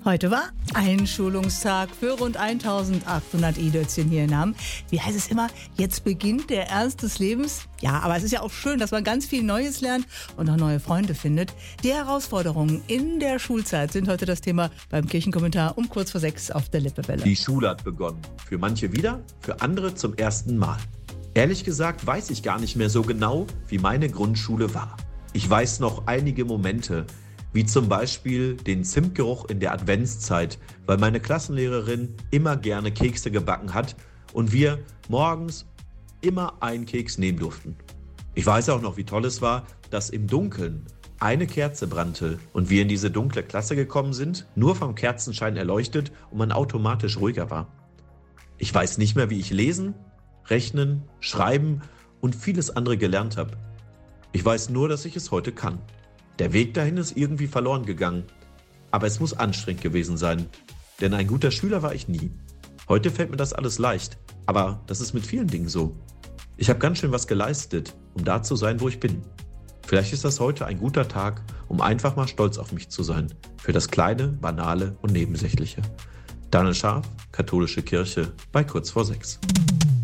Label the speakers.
Speaker 1: Heute war Einschulungstag für rund 1800 E-Dötzchen hier in Hamm. Wie heißt es immer? Jetzt beginnt der Ernst des Lebens. Ja, aber es ist ja auch schön, dass man ganz viel Neues lernt und auch neue Freunde findet. Die Herausforderungen in der Schulzeit sind heute das Thema beim Kirchenkommentar um kurz vor 6 auf der Lippewelle.
Speaker 2: Die Schule hat begonnen. Für manche wieder, für andere zum ersten Mal. Ehrlich gesagt weiß ich gar nicht mehr so genau, wie meine Grundschule war. Ich weiß noch einige Momente, wie zum Beispiel den Zimtgeruch in der Adventszeit, weil meine Klassenlehrerin immer gerne Kekse gebacken hat und wir morgens immer einen Keks nehmen durften. Ich weiß auch noch, wie toll es war, dass im Dunkeln eine Kerze brannte und wir in diese dunkle Klasse gekommen sind, nur vom Kerzenschein erleuchtet und man automatisch ruhiger war. Ich weiß nicht mehr, wie ich lesen, rechnen, schreiben und vieles andere gelernt habe. Ich weiß nur, dass ich es heute kann. Der Weg dahin ist irgendwie verloren gegangen. Aber es muss anstrengend gewesen sein. Denn ein guter Schüler war ich nie. Heute fällt mir das alles leicht. Aber das ist mit vielen Dingen so. Ich habe ganz schön was geleistet, um da zu sein, wo ich bin. Vielleicht ist das heute ein guter Tag, um einfach mal stolz auf mich zu sein. Für das Kleine, Banale und Nebensächliche. Daniel Scharf, Katholische Kirche, bei kurz vor 6.